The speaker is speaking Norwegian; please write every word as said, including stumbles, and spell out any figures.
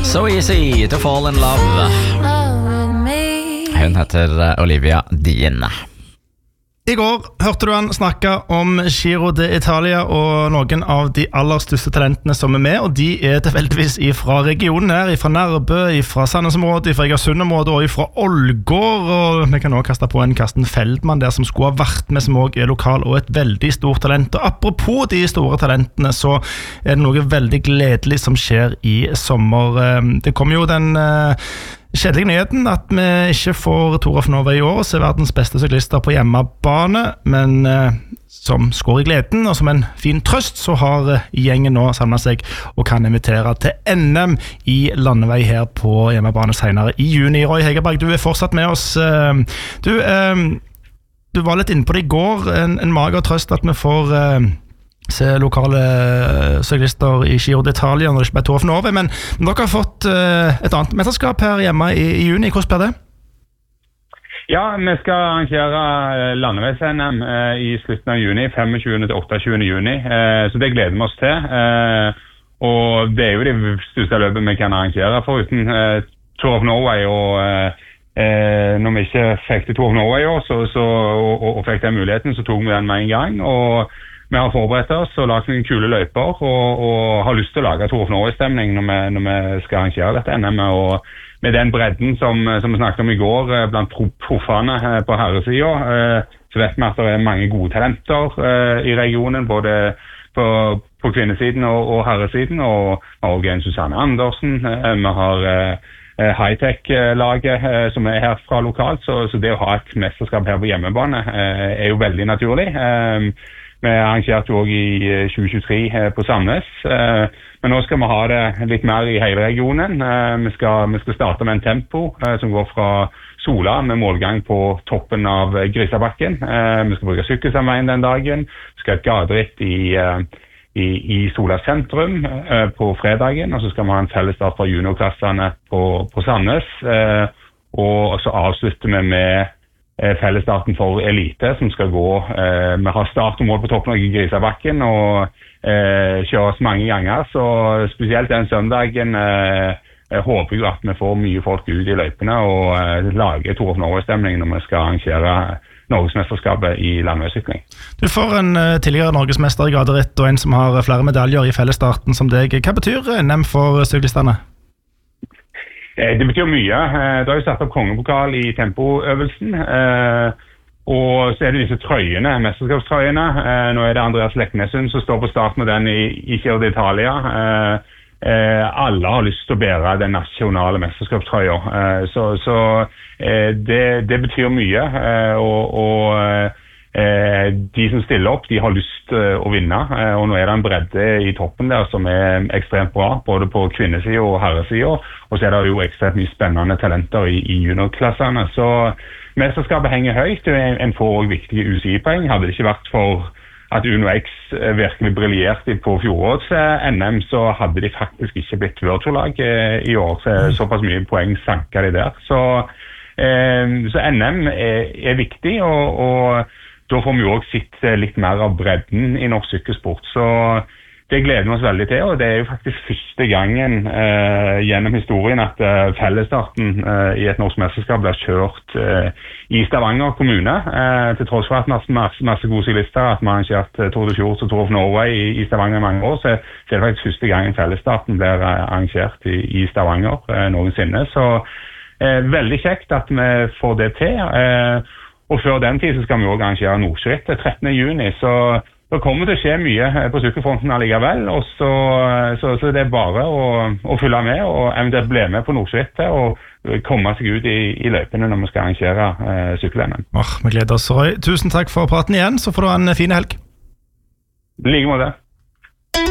So easy to fall in love. Hun heter Olivia Dean. I går hørte du han snakke om Giro d'Italia og noen av de aller største talentene som er med, og de er tilfeldigvis fra regionen her, fra Nærbø, fra Sandnes-området, fra Egersund-området og fra Ålgård, og vi kan også kaste på en Karsten Feldman der som skulle ha vært med, som også er lokal og et veldig stort talent. Og apropos de store talentene, så er det noe veldig gledelig som skjer i sommer. Det kommer jo den kjedelige nyheten at vi ikke får Tour of Norway i år og ser verdens beste syklister på hjemmebane, men eh, som skår i gleden og som en fin trøst, så har eh, gjengen nå samlet seg og kan invitere til N M i landevei her på hjemmebane senere i juni. Roy Hegerberg, du er fortsatt med oss. Eh, du, eh, du var litt inne på det i går, en, en mager trøst at vi får eh, se lokale syklister i Giro d'Italia når det ikke blir Tour of Norway, men, men dere har fått uh, et annet mesterskap her hjemme i, i juni. Hvordan blir det? Ja, vi skal arrangere landeveis-N M uh, i slutten av juni, femogtjuende til otteogtjuende juni, uh, så det gleder vi oss til. Uh, og det er jo det største løpet vi kan arrangere foruten uh, Tour of Norway, og uh, uh, når vi ikke fikk til Tour of Norway i år, så, så, og, og, og fikk den muligheten, så tok vi den med en gang, og vi har forberedt oss og lagt noen kule løyper og, og har lyst til å lage Tour of Norway-stemning når, vi, når vi skal arrangere dette N M. Og med den bredden som, som vi snakket om i går blant proffene på herresiden, så vet vi at det er mange gode talenter i regionen, både på, på kvinnesiden og, og herresiden. Og vi har også en Susanne Andersen, vi har high-tech-laget som er herfra lokalt, så, så det å ha et mesterskap her på hjemmebane er jo veldig naturlig. Vi arrangerte jo også i tjue tjuetre på Sandnes, men nå skal vi ha det litt mer i hele regionen. Vi skal, vi skal starte med en tempo som går fra Sola med målgang på toppen av Grisabakken. Vi skal bruke sykkelsamveien den dagen. Vi skal ha et gaderitt i, i, i Sola sentrum på fredagen, og så skal vi ha en fellesstart fra juniorklassene på, på Sandnes, og så avslutter vi med fellesstarten for elite som skal gå. Eh, vi har start og mål på toppen av Grisabakken og eh, kjøres mange ganger, så spesielt den søndagen eh, jeg håper jeg at vi får mye folk ut i løypene og eh, lager Tour of Norway-stemning når vi skal arrangere Norgesmesterskapet i landveissykling. Du får en uh, tidligere Norgesmester i gaderitt og en som har flere medaljer i fellesstarten som deg. Hva betyr N M for syklistene? Det betyr mye. Det har jo satt opp kongepokal i tempoøvelsen, og så er det disse trøyene, mesterskapstrøyene. Nå er det Andreas Leknesund som står på start med den i, i Giro d'Italia. Alle har lyst til å bære den nasjonale mesterskapstrøya, så, så det, det betyr mye, og, og de som stiller opp, de har lyst å vinne, og nå er det en bredde i toppen der som er ekstremt bra, både på kvinnesiden og herresiden, og så er det jo ekstremt mye spennende talenter i, i juniorklassene. Så mesterskapet henger høyt, en får også viktige U C I-poeng. Hadde det ikke vært for at Uno X virkelig briljerte på fjorårets N M, så hadde de faktisk ikke blitt Virtual-lag i år, så såpass mye poeng sanker de der. Så, så N M er, er viktig, og, og da får vi jo også sitt litt mer av bredden i norsk sykkelsport, så det gleder vi oss veldig til, og det er jo faktisk første gangen eh, gjennom historien at eh, fellesstarten eh, i et norsk mesterskap blir kjørt eh, i Stavanger kommune, eh, til tross for at masse, masse, masse gode syklister, at man har kjørt eh, Tour de Fjords og Tour of Norway i, i Stavanger i mange år, så, så er det faktisk første gangen fellesstarten blir eh, arrangert i, i Stavanger eh, noensinne, så eh, veldig kjekt at vi får det til, eh, og før den tid så skal vi også arrangere Nordskritt trettende juni, så det kommer til å skje mye på sykkelfronten allikevel, og så, så, så det er bare å, å følge med og eventuelt bli med på Nordskritt og komme seg ut i, i løypene når vi skal arrangere eh, sykkel-N M. Oh, vi gleder oss, Roy. Tusen takk for praten igjen, så får du ha en fin helg. I like måte.